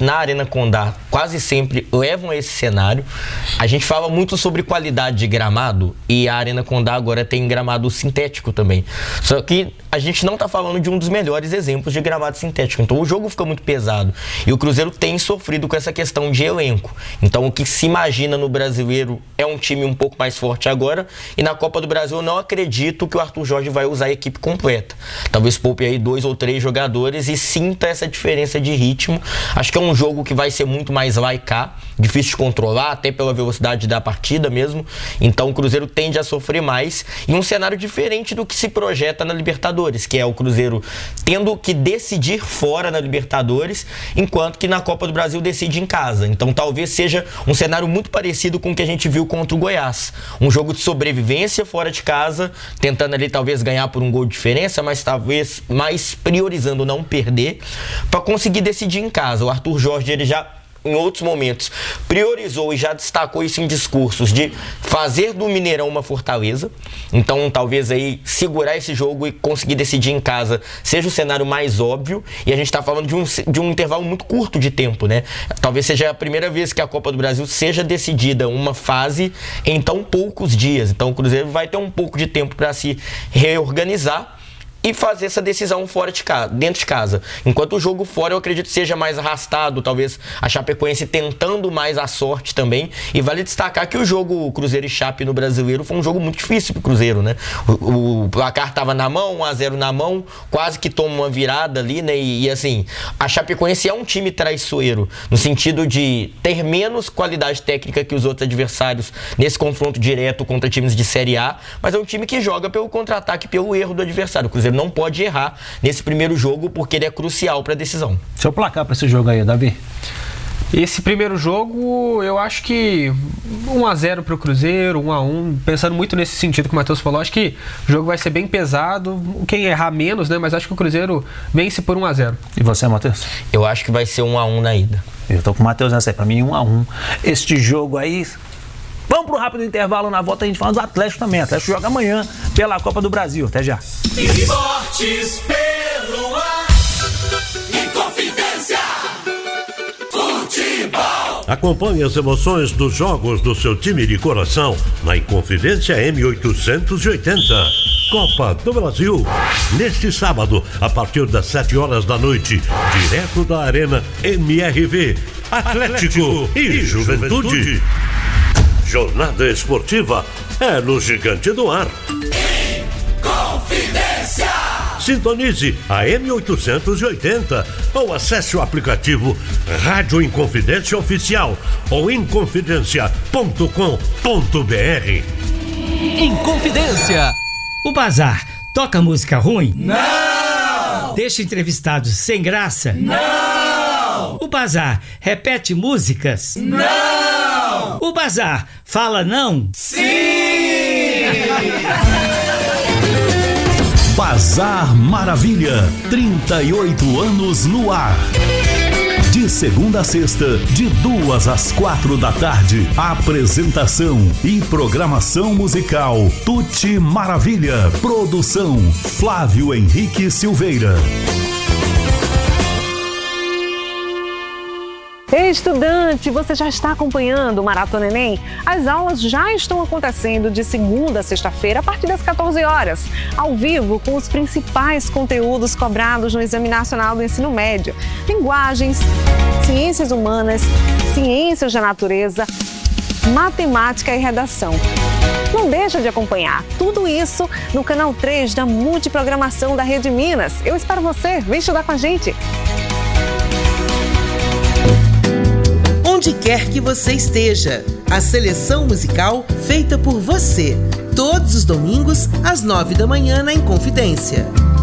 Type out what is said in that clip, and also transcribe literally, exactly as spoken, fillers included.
na Arena Condá quase sempre levam a esse cenário. A gente fala muito sobre qualidade de gramado e a Arena Condá agora tem gramado sintético também. Só que a gente não está falando de um dos melhores exemplos de gramado sintético. Então o jogo fica muito pesado. E o Cruzeiro tem sofrido com essa questão de elenco. Então o que se imagina no Brasileiro é um time um pouco mais forte agora. E na Copa do Brasil eu não acredito que o Arthur Jorge vai usar a equipe completa. Talvez poupe aí dois ou três jogadores e sinta essa diferença de ritmo. Acho que é um jogo que vai ser muito mais lá e cá. Difícil de controlar, até pela velocidade da partida mesmo. Então o Cruzeiro tende a sofrer mais. E um cenário diferente do que se projeta na Libertadores, que é o Cruzeiro tendo que decidir fora na Libertadores, enquanto que na Copa do Brasil decide em casa. Então talvez seja um cenário muito parecido com o que a gente viu contra o Goiás. Um jogo de sobrevivência fora de casa, tentando ali talvez ganhar por um gol de diferença, mas talvez mais priorizando não perder, para conseguir decidir em casa. O Arthur Jorge, ele já em outros momentos, priorizou e já destacou isso em discursos de fazer do Mineirão uma fortaleza. Então, talvez aí segurar esse jogo e conseguir decidir em casa seja o cenário mais óbvio. E a gente está falando de um, de um intervalo muito curto de tempo, né? Talvez seja a primeira vez que a Copa do Brasil seja decidida uma fase em tão poucos dias. Então, o Cruzeiro vai ter um pouco de tempo para se reorganizar e fazer essa decisão fora de casa, dentro de casa. Enquanto o jogo fora, eu acredito que seja mais arrastado, talvez a Chapecoense tentando mais a sorte também. E vale destacar que o jogo Cruzeiro e Chape no Brasileiro foi um jogo muito difícil pro Cruzeiro, né? O, o placar estava na mão, um a zero na mão, quase que toma uma virada ali, né? E, e assim, a Chapecoense é um time traiçoeiro, no sentido de ter menos qualidade técnica que os outros adversários nesse confronto direto contra times de Série A, mas é um time que joga pelo contra-ataque, pelo erro do adversário. O Cruzeiro não pode errar nesse primeiro jogo porque ele é crucial para a decisão. Seu placar para esse jogo aí, Davi? Esse primeiro jogo, eu acho que um a zero para o Cruzeiro, um a um, pensando muito nesse sentido que o Matheus falou, acho que o jogo vai ser bem pesado, quem errar menos, né? Mas acho que o Cruzeiro vence por um a zero. E você, Matheus? Eu acho que vai ser um a um na ida. Eu tô com o Matheus nessa aí, para mim um a um. Este jogo aí... Vamos para um rápido intervalo, na volta a gente fala do Atlético também. O Atlético joga amanhã pela Copa do Brasil. Até já. Esportes pelo ar. Inconfidência. Futebol. Acompanhe as emoções dos jogos do seu time de coração na Inconfidência M oitocentos e oitenta. Copa do Brasil. Neste sábado, a partir das sete horas da noite, direto da Arena M R V. Atlético e Juventude. Jornada esportiva é no Gigante do Ar. Inconfidência. Sintonize a M oitocentos e oitenta ou acesse o aplicativo Rádio Inconfidência Oficial ou inconfidência ponto com ponto b r. Inconfidência. O Bazar toca música ruim? Não! Deixa entrevistados sem graça? Não! O Bazar repete músicas? Não! O Bazar fala não? Sim! Bazar Maravilha, trinta e oito anos no ar. De segunda a sexta, de duas às quatro da tarde. Apresentação e programação musical Tuti Maravilha. Produção Flávio Henrique Silveira. Ei, estudante, você já está acompanhando o Maratona Enem? As aulas já estão acontecendo de segunda a sexta-feira, a partir das quatorze horas, ao vivo, com os principais conteúdos cobrados no Exame Nacional do Ensino Médio. Linguagens, ciências humanas, ciências da natureza, matemática e redação. Não deixa de acompanhar tudo isso no canal três da Multiprogramação da Rede Minas. Eu espero você, vem estudar com a gente! Onde quer que você esteja, a seleção musical feita por você, todos os domingos às nove da manhã na Inconfidência.